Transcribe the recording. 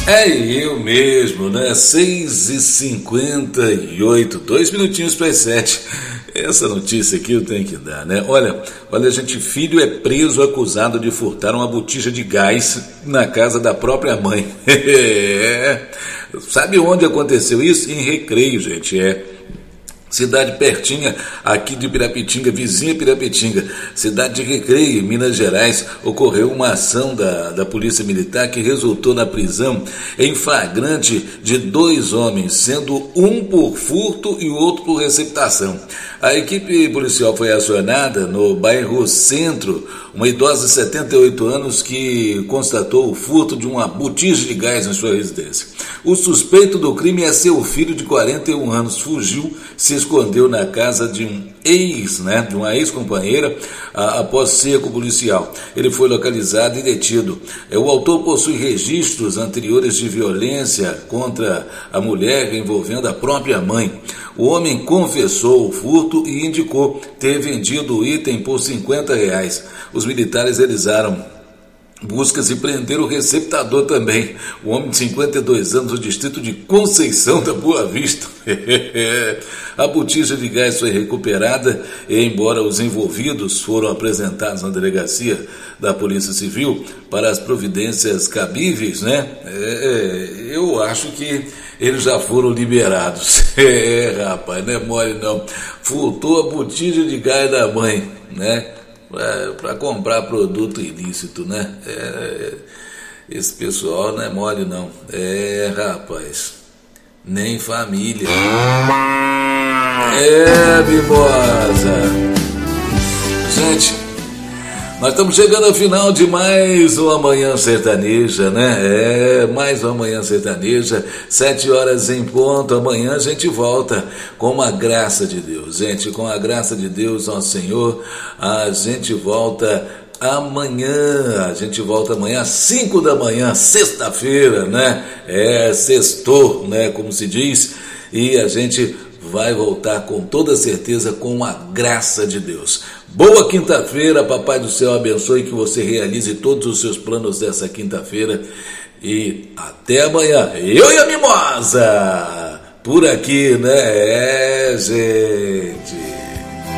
É eu mesmo, né? 6h58, 2 minutinhos para as 7. Essa notícia aqui eu tenho que dar, né? Olha, gente, filho é preso acusado de furtar uma botija de gás na casa da própria mãe. Sabe onde aconteceu isso? Em Recreio, gente, cidade pertinha aqui de Pirapetinga, vizinha Pirapetinga, cidade de Recreio, Minas Gerais, ocorreu uma ação da Polícia Militar que resultou na prisão em flagrante de 2 homens, sendo um por furto e o outro por receptação. A equipe policial foi acionada no bairro Centro, uma idosa de 78 anos que constatou o furto de uma botija de gás em sua residência. O suspeito do crime é seu filho de 41 anos, fugiu, se escondeu na casa de de uma ex-companheira, após cerco policial. Ele foi localizado e detido. O autor possui registros anteriores de violência contra a mulher envolvendo a própria mãe. O homem confessou o furto e indicou ter vendido o item por R$50. Os militares realizaram buscas e prenderam o receptador também, o homem de 52 anos do distrito de Conceição da Boa Vista. A botija de gás foi recuperada e, embora os envolvidos foram apresentados na delegacia da Polícia Civil para as providências cabíveis, né? Eu acho que eles já foram liberados. Rapaz, não é mole não. Furtou a botija de gás da mãe, né? Para comprar produto ilícito, né? Esse pessoal não é mole não. Rapaz, nem família. Mimosa. Gente, nós estamos chegando ao final de mais uma Manhã Sertaneja, né? Mais uma Manhã Sertaneja, 7 horas em ponto. Amanhã a gente volta com a graça de Deus, gente, com a graça de Deus, nosso Senhor. A gente volta amanhã, às 5 da manhã, sexta-feira, né? Sextou, né? Como se diz, e a gente vai voltar com toda certeza com a graça de Deus. Boa quinta-feira, Papai do Céu abençoe que você realize todos os seus planos dessa quinta-feira e até amanhã. Eu e a Mimosa, por aqui, né? Gente.